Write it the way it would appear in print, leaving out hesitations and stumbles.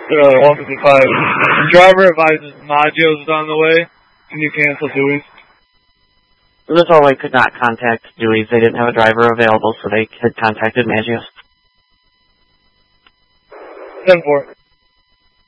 155. Driver advises Maggios is on the way. Can you cancel Dewey? Little could not contact Dewey's. They didn't have a driver available, so they had contacted Maggios. 10-4.